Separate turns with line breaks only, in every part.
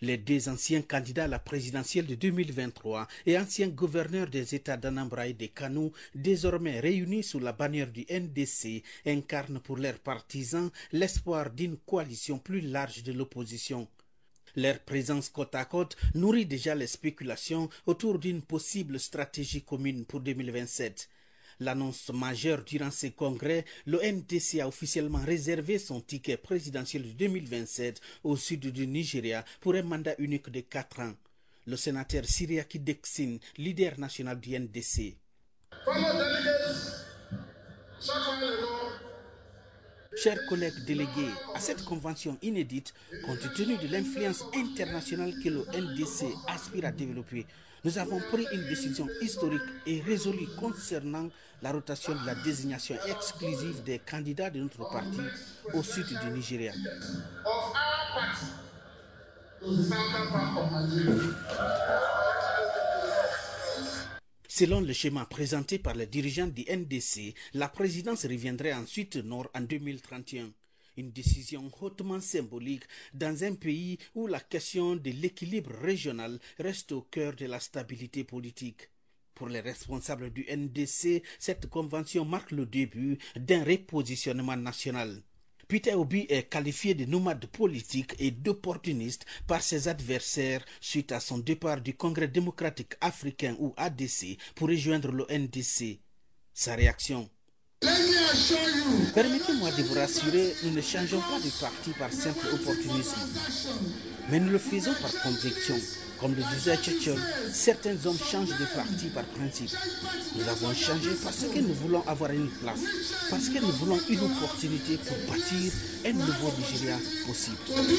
Les deux anciens candidats à la présidentielle de 2023 et anciens gouverneurs des États d'Anambra et de Kano, désormais réunis sous la bannière du NDC, incarnent pour leurs partisans l'espoir d'une coalition plus large de l'opposition. Leur présence côte à côte nourrit déjà les spéculations autour d'une possible stratégie commune pour 2027. L'annonce majeure durant ces congrès, le NDC a officiellement réservé son ticket présidentiel de 2027 au sud du Nigeria pour un mandat unique de 4 ans. Le sénateur Siriaki Dexin, leader national du NDC. Chers collègues délégués, à cette convention inédite, compte tenu de l'influence internationale que le NDC aspire à développer, nous avons pris une décision historique et résolue concernant la rotation de la désignation exclusive des candidats de notre parti au sud du Nigeria. Selon le schéma présenté par les dirigeants du NDC, la présidence reviendrait ensuite au nord en 2031. Une décision hautement symbolique dans un pays où la question de l'équilibre régional reste au cœur de la stabilité politique. Pour les responsables du NDC, cette convention marque le début d'un repositionnement national. Peter Obi est qualifié de nomade politique et d'opportuniste par ses adversaires suite à son départ du Congrès démocratique africain ou ADC pour rejoindre le NDC. Sa réaction: permettez-moi de vous rassurer, nous ne changeons pas de parti par simple opportunisme, mais nous le faisons par conviction. Comme le disait Churchill, certains hommes changent de parti par principe. Nous avons changé parce que nous voulons avoir une place, parce que nous voulons une opportunité pour bâtir un nouveau Nigeria possible.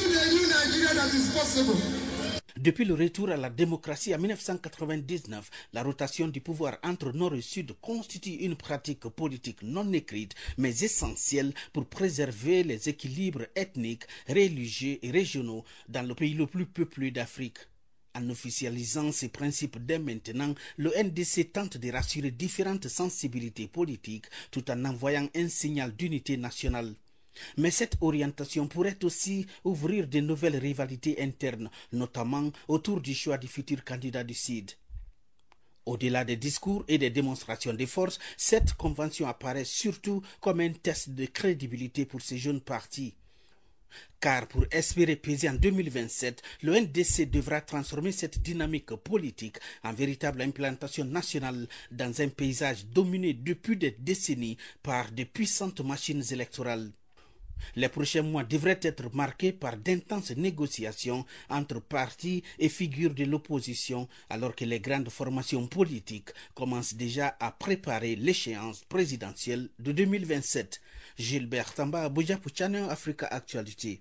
Depuis le retour à la démocratie en 1999, la rotation du pouvoir entre Nord et Sud constitue une pratique politique non écrite, mais essentielle pour préserver les équilibres ethniques, religieux et régionaux dans le pays le plus peuplé d'Afrique. En officialisant ces principes dès maintenant, le NDC tente de rassurer différentes sensibilités politiques tout en envoyant un signal d'unité nationale. Mais cette orientation pourrait aussi ouvrir de nouvelles rivalités internes, notamment autour du choix du futur candidat du Sud. Au-delà des discours et des démonstrations de force, cette convention apparaît surtout comme un test de crédibilité pour ces jeunes partis. Car pour espérer peser en 2027, le NDC devra transformer cette dynamique politique en véritable implantation nationale dans un paysage dominé depuis des décennies par de puissantes machines électorales. Les prochains mois devraient être marqués par d'intenses négociations entre partis et figures de l'opposition, alors que les grandes formations politiques commencent déjà à préparer l'échéance présidentielle de 2027. Gilbert Tamba, Abuja pour Channel Africa Actualité.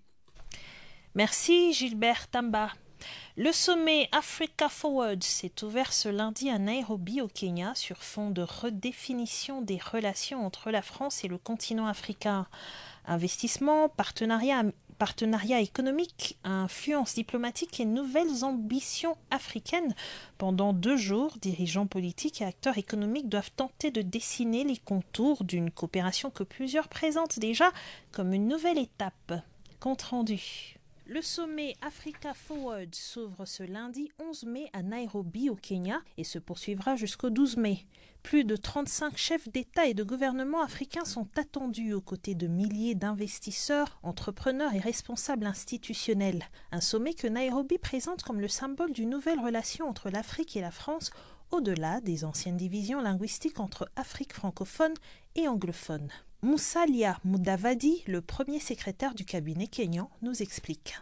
Merci Gilbert Tamba. Le sommet Africa Forward s'est ouvert ce lundi à Nairobi au Kenya sur fond de redéfinition des relations entre la France et le continent africain. Investissement, partenariat économique, influence diplomatique et nouvelles ambitions africaines. Pendant 2 jours, dirigeants politiques et acteurs économiques doivent tenter de dessiner les contours d'une coopération que plusieurs présentent déjà comme une nouvelle étape. Compte rendu. Le sommet Africa Forward s'ouvre ce lundi 11 mai à Nairobi au Kenya et se poursuivra jusqu'au 12 mai. Plus de 35 chefs d'État et de gouvernement africains sont attendus aux côtés de milliers d'investisseurs, entrepreneurs et responsables institutionnels. Un sommet que Nairobi présente comme le symbole d'une nouvelle relation entre l'Afrique et la France, au-delà des anciennes divisions linguistiques entre Afrique francophone et anglophone. Musalia Mudavadi, le premier secrétaire du cabinet kényan, nous explique.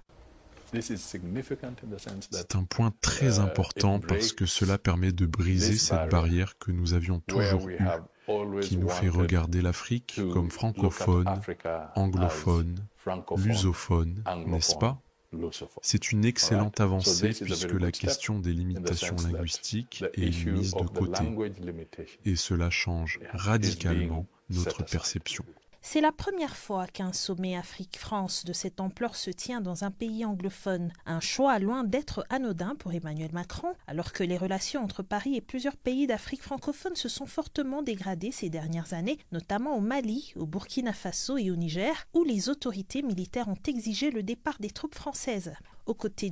C'est un point très important parce que cela permet de briser cette barrière que nous avions toujours eue, qui nous fait regarder l'Afrique comme francophone, anglophone, lusophone, n'est-ce pas ? C'est une excellente avancée puisque la question des limitations linguistiques est mise de côté et cela change radicalement notre perception.
C'est la première fois qu'un sommet Afrique-France de cette ampleur se tient dans un pays anglophone. Un choix loin d'être anodin pour Emmanuel Macron, alors que les relations entre Paris et plusieurs pays d'Afrique francophone se sont fortement dégradées ces dernières années, notamment au Mali, au Burkina Faso et au Niger, où les autorités militaires ont exigé le départ des troupes françaises. Aux côtés